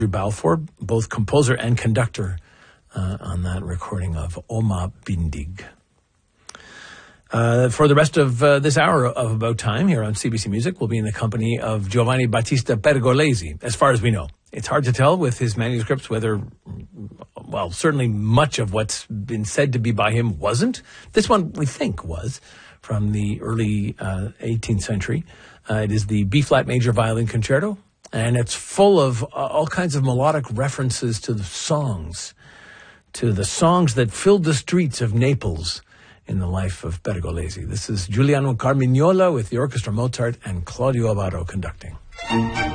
Balfour, both composer and conductor on that recording of Oma Bindig. For the rest of this hour of About Time here on CBC Music, we'll be in the company of Giovanni Battista Pergolesi, as far as we know. It's hard to tell with his manuscripts whether, well, certainly much of what's been said to be by him wasn't. This one, we think, was from the early 18th century. It is the B-flat major violin concerto, and it's full of all kinds of melodic references to the songs that filled the streets of Naples in the life of Pergolesi. This is Giuliano Carmignola with the Orchestra Mozart and Claudio Abbado conducting.